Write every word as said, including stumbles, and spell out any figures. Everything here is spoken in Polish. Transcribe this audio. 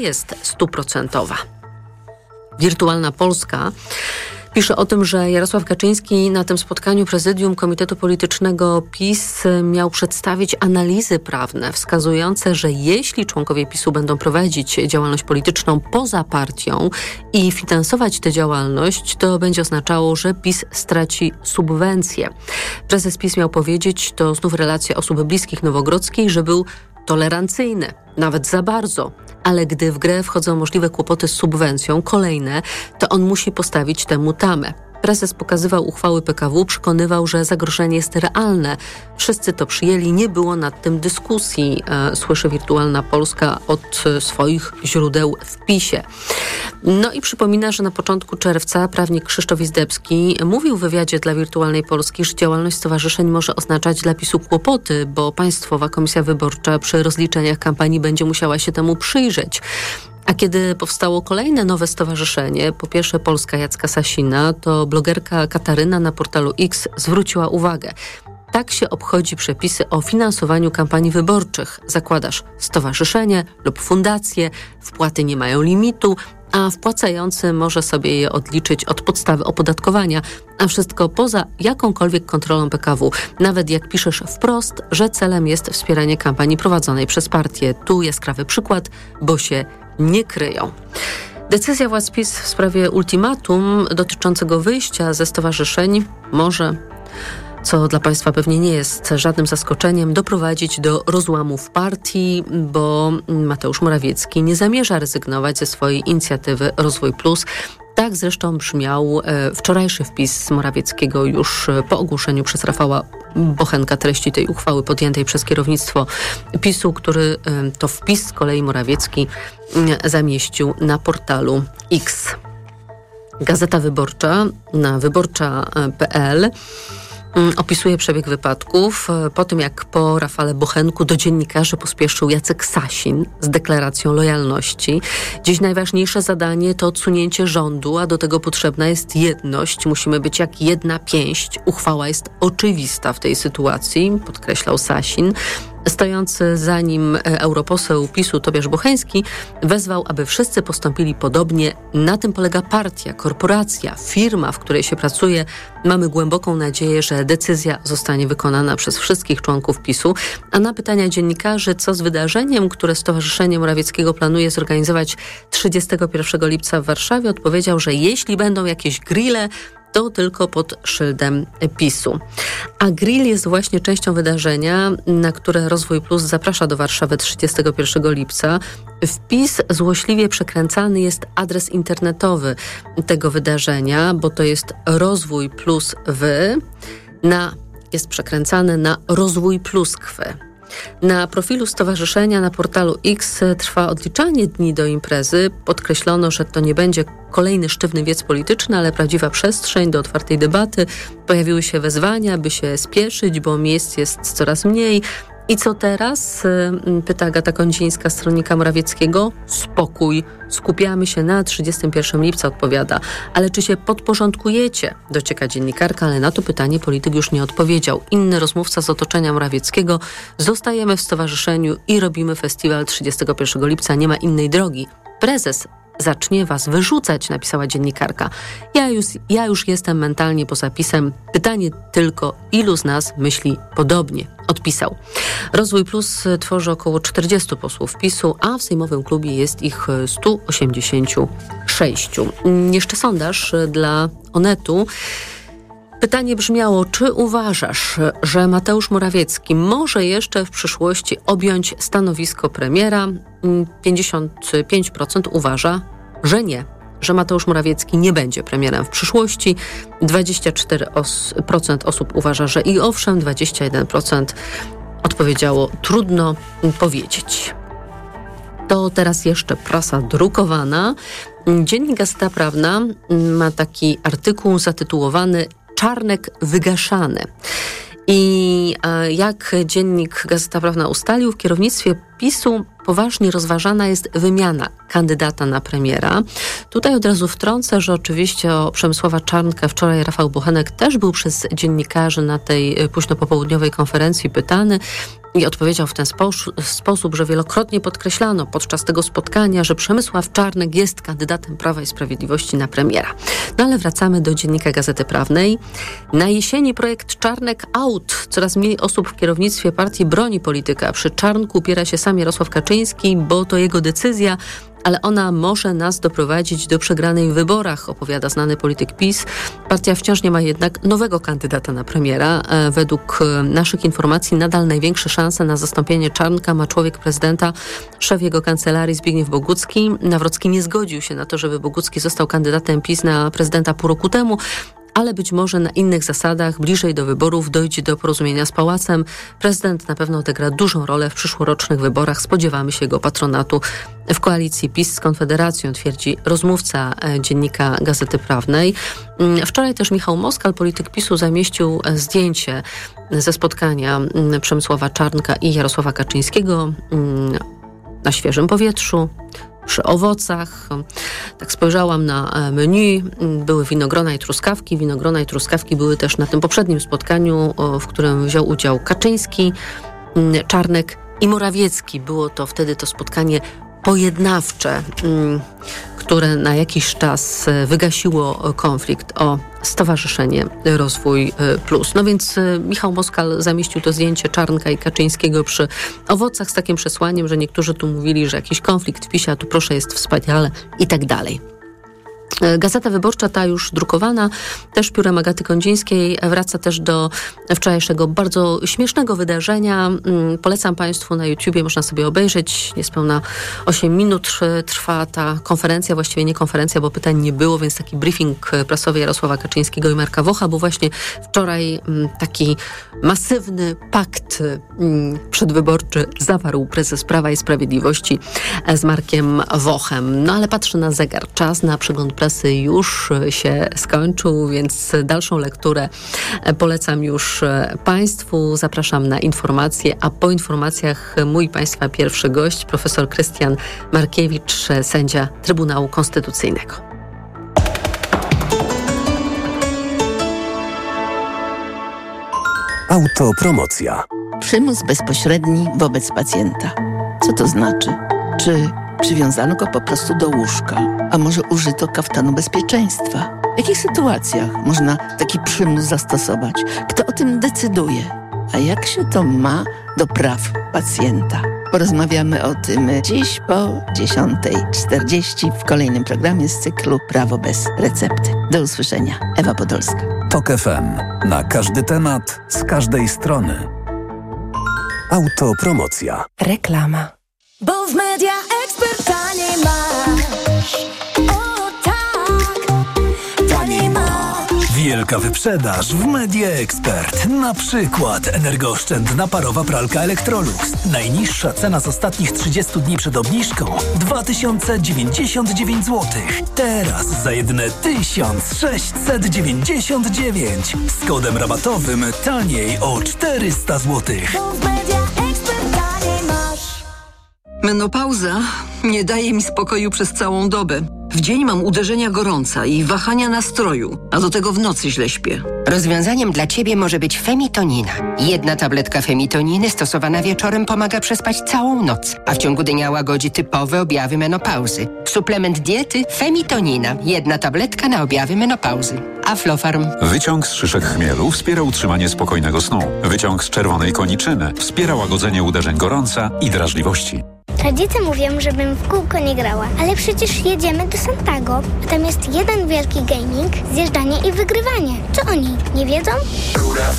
jest stuprocentowa. Wirtualna Polska pisze o tym, że Jarosław Kaczyński na tym spotkaniu prezydium Komitetu Politycznego PiS miał przedstawić analizy prawne wskazujące, że jeśli członkowie PiSu będą prowadzić działalność polityczną poza partią i finansować tę działalność, to będzie oznaczało, że PiS straci subwencje. Prezes PiS miał powiedzieć, to znów relacja osób bliskich Nowogrodzkiej, że był tolerancyjny, nawet za bardzo, ale gdy w grę wchodzą możliwe kłopoty z subwencją, kolejne, to on musi postawić temu tamę. Prezes pokazywał uchwały P K W, przekonywał, że zagrożenie jest realne. Wszyscy to przyjęli, nie było nad tym dyskusji, e, słyszy Wirtualna Polska od e, swoich źródeł w PiSie. No i przypomina, że na początku czerwca prawnik Krzysztof Izdebski mówił w wywiadzie dla Wirtualnej Polski, że działalność stowarzyszeń może oznaczać dla PiSu kłopoty, bo Państwowa Komisja Wyborcza przy rozliczeniach kampanii będzie musiała się temu przyjrzeć. A kiedy powstało kolejne nowe stowarzyszenie, po pierwsze Polska Jacka Sasina, to blogerka Kataryna na portalu X zwróciła uwagę. Tak się obchodzi przepisy o finansowaniu kampanii wyborczych. Zakładasz stowarzyszenie lub fundację, wpłaty nie mają limitu, a wpłacający może sobie je odliczyć od podstawy opodatkowania, a wszystko poza jakąkolwiek kontrolą P K W. Nawet jak piszesz wprost, że celem jest wspieranie kampanii prowadzonej przez partię. Tu jaskrawy przykład, bo się nie kryją. Decyzja władz PiS w sprawie ultimatum dotyczącego wyjścia ze stowarzyszeń może, co dla państwa pewnie nie jest żadnym zaskoczeniem, doprowadzić do rozłamu w partii, bo Mateusz Morawiecki nie zamierza rezygnować ze swojej inicjatywy Rozwój Plus. Tak zresztą brzmiał e, wczorajszy wpis Morawieckiego już po ogłoszeniu przez Rafała Bochenka treści tej uchwały podjętej przez kierownictwo PiSu, który e, to wpis z kolei Morawiecki e, zamieścił na portalu X. Gazeta Wyborcza na wyborcza kropka p l opisuje przebieg wypadków po tym, jak po Rafale Bochenku do dziennikarzy pospieszył Jacek Sasin z deklaracją lojalności. Dziś najważniejsze zadanie to odsunięcie rządu, a do tego potrzebna jest jedność. Musimy być jak jedna pięść. Uchwała jest oczywista w tej sytuacji, podkreślał Sasin. Stojący za nim europoseł PiSu Tobiasz Bocheński wezwał, aby wszyscy postąpili podobnie. Na tym polega partia, korporacja, firma, w której się pracuje. Mamy głęboką nadzieję, że decyzja zostanie wykonana przez wszystkich członków PiSu. A na pytania dziennikarzy, co z wydarzeniem, które Stowarzyszenie Morawieckiego planuje zorganizować trzydziestego pierwszego lipca w Warszawie, odpowiedział, że jeśli będą jakieś grille, to tylko pod szyldem PiSu. A grill jest właśnie częścią wydarzenia, na które Rozwój Plus zaprasza do Warszawy trzydziestego pierwszego lipca. Wpis złośliwie przekręcany jest adres internetowy tego wydarzenia, bo to jest Rozwój Plus wy, na, jest przekręcany na Rozwój Pluskwy. Na profilu stowarzyszenia na portalu X trwa odliczanie dni do imprezy. Podkreślono, że to nie będzie kolejny sztywny wiec polityczny, ale prawdziwa przestrzeń do otwartej debaty. Pojawiły się wezwania, by się spieszyć, bo miejsc jest coraz mniej. I co teraz? Pyta Agata Kondzińska z stronnika Morawieckiego. Spokój. Skupiamy się na trzydziestego pierwszego lipca, odpowiada. Ale czy się podporządkujecie? Docieka dziennikarka, ale na to pytanie polityk już nie odpowiedział. Inny rozmówca z otoczenia Morawieckiego. Zostajemy w stowarzyszeniu i robimy festiwal trzydziestego pierwszego lipca. Nie ma innej drogi. Prezes zacznie was wyrzucać, napisała dziennikarka. Ja już, ja już jestem mentalnie po zapisem. Pytanie tylko, ilu z nas myśli podobnie? Odpisał. Rozwój Plus tworzy około czterdziestu posłów PiSu, a w sejmowym klubie jest ich stu osiemdziesięciu sześciu. Jeszcze sondaż dla Onetu. Pytanie brzmiało, czy uważasz, że Mateusz Morawiecki może jeszcze w przyszłości objąć stanowisko premiera? pięćdziesiąt pięć procent uważa, że nie, że Mateusz Morawiecki nie będzie premierem w przyszłości. dwadzieścia cztery procent osób uważa, że i owszem, dwadzieścia jeden procent odpowiedziało trudno powiedzieć. To teraz jeszcze prasa drukowana. Dziennik Gazeta Prawna ma taki artykuł zatytułowany Czarnek wygaszany. I jak dziennik Gazeta Prawna ustalił, w kierownictwie PiSu poważnie rozważana jest wymiana kandydata na premiera. Tutaj od razu wtrącę, że oczywiście o Przemysława Czarnka wczoraj Rafał Bochenek też był przez dziennikarzy na tej późno popołudniowej konferencji pytany. I odpowiedział w ten spo- sposób, że wielokrotnie podkreślano podczas tego spotkania, że Przemysław Czarnek jest kandydatem Prawa i Sprawiedliwości na premiera. No ale wracamy do Dziennika Gazety Prawnej. Na jesieni projekt Czarnek out. Coraz mniej osób w kierownictwie partii broni polityka. Przy Czarnku upiera się sam Jarosław Kaczyński, bo to jego decyzja, ale ona może nas doprowadzić do przegranej w wyborach, opowiada znany polityk PiS. Partia wciąż nie ma jednak nowego kandydata na premiera. Według naszych informacji nadal największe szanse na zastąpienie Czarnka ma człowiek prezydenta, szef jego kancelarii Zbigniew Bogucki. Nawrocki nie zgodził się na to, żeby Bogucki został kandydatem PiS na prezydenta pół roku temu, ale być może na innych zasadach, bliżej do wyborów, dojdzie do porozumienia z Pałacem. Prezydent na pewno odegra dużą rolę w przyszłorocznych wyborach. Spodziewamy się jego patronatu w koalicji PiS z Konfederacją, twierdzi rozmówca Dziennika Gazety Prawnej. Wczoraj też Michał Moskal, polityk PiSu, zamieścił zdjęcie ze spotkania Przemysława Czarnka i Jarosława Kaczyńskiego na świeżym powietrzu, przy owocach. Tak spojrzałam na menu. Były winogrona i truskawki. Winogrona i truskawki były też na tym poprzednim spotkaniu, w którym wziął udział Kaczyński, Czarnek i Morawiecki. Było to wtedy to spotkanie pojednawcze, które na jakiś czas wygasiło konflikt o Stowarzyszenie Rozwój Plus. No więc Michał Moskal zamieścił to zdjęcie Czarnka i Kaczyńskiego przy owocach z takim przesłaniem, że niektórzy tu mówili, że jakiś konflikt w PiSie, a tu proszę jest wspaniale i tak dalej. Gazeta Wyborcza, ta już drukowana, też piórem Agaty Kondzińskiej, wraca też do wczorajszego bardzo śmiesznego wydarzenia. Polecam Państwu na YouTubie, można sobie obejrzeć. Niespełna osiem minut trwa ta konferencja, właściwie nie konferencja, bo pytań nie było, więc taki briefing prasowy Jarosława Kaczyńskiego i Marka Wocha, bo właśnie wczoraj taki masywny pakt przedwyborczy zawarł prezes Prawa i Sprawiedliwości z Markiem Wochem. No ale patrzę na zegar. Czas na przegląd prasy już się skończył, więc dalszą lekturę polecam już Państwu. Zapraszam na informacje, a po informacjach mój Państwa pierwszy gość, profesor Krystian Markiewicz, sędzia Trybunału Konstytucyjnego. Autopromocja. Przymus bezpośredni wobec pacjenta. Co to znaczy? Czy przywiązano go po prostu do łóżka? A może użyto kaftanu bezpieczeństwa? W jakich sytuacjach można taki przymus zastosować? Kto o tym decyduje? A jak się to ma do praw pacjenta? Porozmawiamy o tym dziś po dziesiąta czterdzieści w kolejnym programie z cyklu Prawo bez recepty. Do usłyszenia. Ewa Podolska. Tok F M. Na każdy temat, z każdej strony. Autopromocja. Reklama. Bo w Media Expert taniej masz. O tak, taniej masz. Wielka wyprzedaż w Media Expert. Na przykład energooszczędna parowa pralka Electrolux. Najniższa cena z ostatnich trzydziestu dni przed obniżką dwa tysiące dziewięćdziesiąt dziewięć złotych. Teraz za jedyne tysiąc sześćset dziewięćdziesiąt dziewięć. Z kodem rabatowym taniej o czterysta złotych. Bo w Media Expert taniej masz. Menopauza nie daje mi spokoju przez całą dobę. W dzień mam uderzenia gorąca i wahania nastroju, a do tego w nocy źle śpię. Rozwiązaniem dla Ciebie może być Femitonina. Jedna tabletka Femitoniny stosowana wieczorem pomaga przespać całą noc, a w ciągu dnia łagodzi typowe objawy menopauzy. Suplement diety Femitonina. Jedna tabletka na objawy menopauzy. Aflofarm. Wyciąg z szyszek chmielu wspiera utrzymanie spokojnego snu. Wyciąg z czerwonej koniczyny wspiera łagodzenie uderzeń gorąca i drażliwości. Rodzice mówią, żebym w kółko nie grała, ale przecież jedziemy do Santago, a tam jest jeden wielki gaming, zjeżdżanie i wygrywanie. Czy oni nie wiedzą?